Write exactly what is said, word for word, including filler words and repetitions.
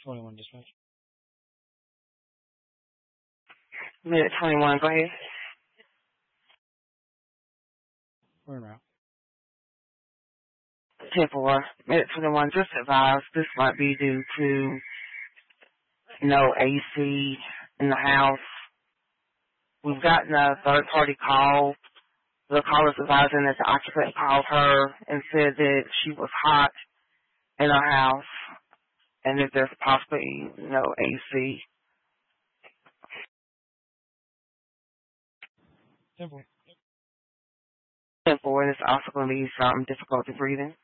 twenty-one dispatch. Minute twenty-one, go ahead. We're in route. ten four, minute twenty-one, just advise this might be due to no A C in the house. We've gotten a third party call. The caller's advising that the occupant called her and said that she was hot in her house and that there's possibly no A C. ten four. ten four, and it's also going to be some difficulty breathing.